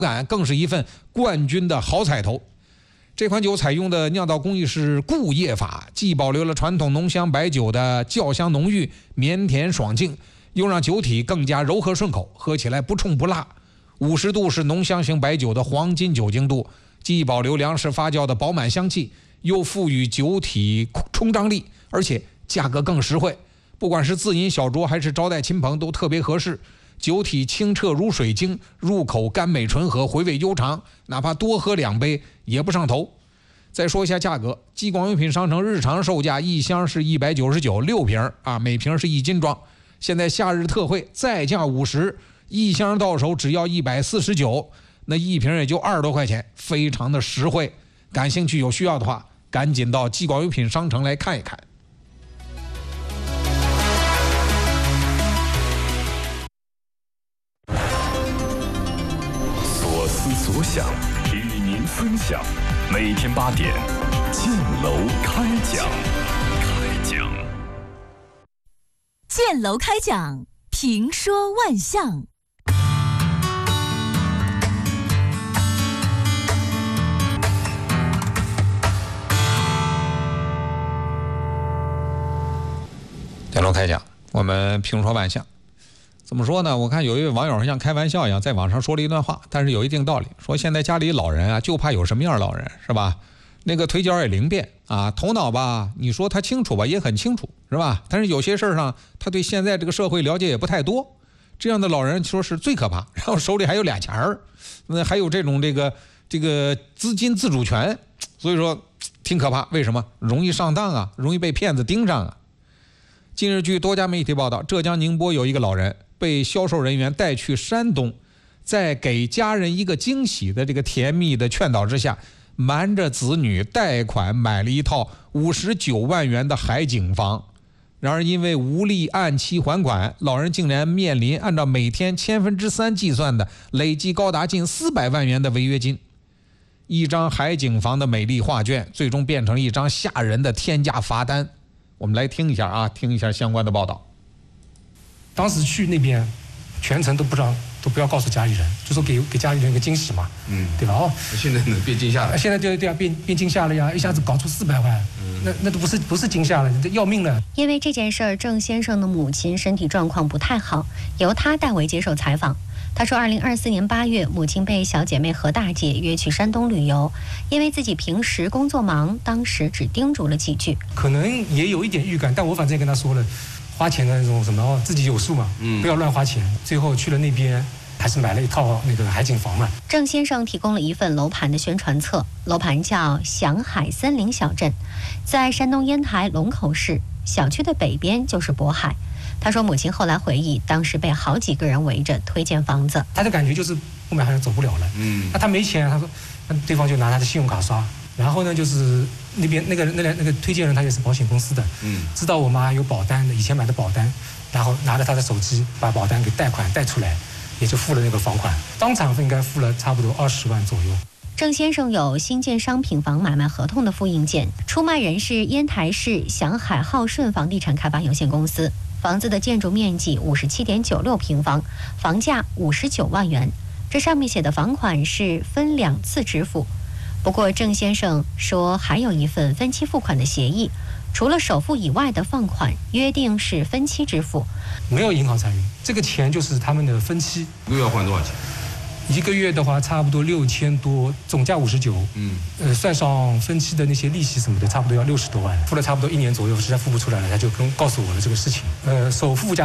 感更是一份冠军的好彩头。这款酒采用的酿造工艺是固液法，既保留了传统浓香白酒的酵香浓郁、绵甜爽净，又让酒体更加柔和顺口，喝起来不冲不辣。50度是浓香型白酒的黄金酒精度，既保留粮食发酵的饱满香气，又赋予酒体冲胀力，而且价格更实惠。不管是自饮小酌还是招待亲朋都特别合适。酒体清澈如水晶，入口甘美醇和，回味悠长，哪怕多喝2杯也不上头。再说一下价格，激广用品商城日常售价一箱是199，6瓶啊，每瓶是1斤装。现在夏日特惠再降50，一箱到手只要149，那一瓶也就20多块钱，非常的实惠。感兴趣有需要的话，赶紧到激广用品商城来看一看。 所想与您分享，每天8点，建楼开讲。 建楼开讲，评说万象。 建楼开讲，我们评说万象。怎么说呢？我看有一位网友像开玩笑一样在网上说了一段话，但是有一定道理，说现在家里老人啊，就怕有什么样老人，是吧？那个腿脚也灵便啊，头脑吧，你说他清楚吧，也很清楚，是吧？但是有些事儿上，他对现在这个社会了解也不太多，这样的老人说是最可怕。然后手里还有俩钱儿，那还有这种这个资金自主权，所以说挺可怕。为什么？容易上当啊，容易被骗子盯上啊。近日，据多家媒体报道，浙江宁波有一个老人被销售人员带去山东，在给家人一个惊喜的这个甜蜜的劝导之下，瞒着子女贷款买了一套59万元的海景房。然而因为无力按期还款，老人竟然面临按照每天3/1000计算的累计高达近400万元的违约金。一张海景房的美丽画卷，最终变成一张吓人的天价罚单。我们来听一下啊，听一下相关的报道。 当时去那边，全程都不要告诉家里人，就说给家里人一个惊喜嘛，对吧？哦， 现在呢变惊吓了， 现在对啊，变惊吓了呀！一下子搞出400万，那都不是惊吓了，你这要命了。 因为这件事儿，郑先生的母亲身体状况不太好，由他代为接受采访。他说，2024年8月，母亲被小姐妹何大姐约去山东旅游，因为自己平时工作忙，当时只叮嘱了几句。 可能也有一点预感，但我反正也跟他说了，花钱的那种什么，自己有数嘛，不要乱花钱。最后去了那边，还是买了一套那个海景房嘛。 郑先生提供了一份楼盘的宣传册，楼盘叫祥海森林小镇，在山东烟台龙口市，小区的北边就是渤海。他说，母亲后来回忆，当时被好几个人围着推荐房子， 他的感觉就是后面好像走不了了。那他没钱，他说，那对方就拿他的信用卡刷。然后呢，就是那边那个推荐人他也是保险公司的，知道我妈有保单的，以前买的保单，然后拿着他的手机把保单给贷款贷出来，也就付了那个房款，当场应该付了差不多20万左右。 郑先生有新建商品房买卖合同的复印件，出卖人是烟台市祥海浩顺房地产开发有限公司。房子的建筑面积57.96平方，房价59万元。这上面写的房款是分2次支付。不过郑先生说还有一份分期付款的协议，除了首付以外的放款约定是分期支付， 没有银行参与，这个钱就是他们的分期。 一个月要还多少钱？ 一个月的话差不多6000多，总价59。算上分期的那些利息什么的，差不多要60多万，付了差不多1年左右，实在付不出来了，他就告诉我了这个事情。首付加